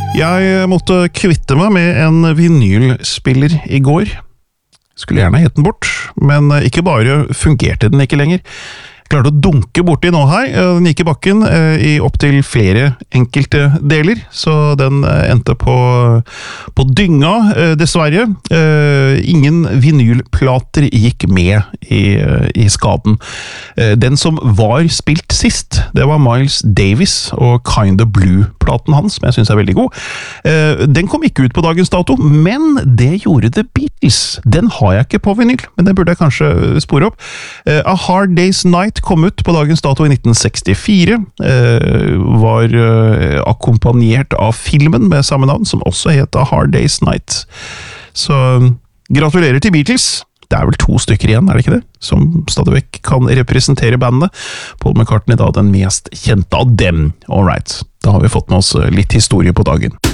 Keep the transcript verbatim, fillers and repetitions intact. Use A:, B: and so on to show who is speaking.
A: Jeg måtte kvitte meg med en vinylspiller i går. Skulle gjerne hett den bort, men ikke bare fungerte den ikke lenger. Jeg klarte å dunke borti nå her, den gikk i bakken i opp til flere enkelte deler, så den endte på, på dynga, dessverre. Ingen vinylplater gikk med i, i skaden. Den som var spilt sist, det var Miles Davis og Kinda Blue-platen hans, som jeg synes er veldig god. Den kom ikke ut på dagens dato, men det gjorde The Beatles. Den har jeg ikke på vinyl, men det burde jeg kanskje spore opp. A Hard Day's Night kom ut på dagens dato i nitten sekstifire, eh, var eh, akkompagnert av filmen med samme navn, som også het A Hard Day's Night. Så gratulerer til Beatles. Det er vel to stykker igjen, er det ikke det? Som stadigvæk kan representere bandet. Paul McCartney da den mest kjente av dem. All right, da har vi fått med oss litt historie på dagen.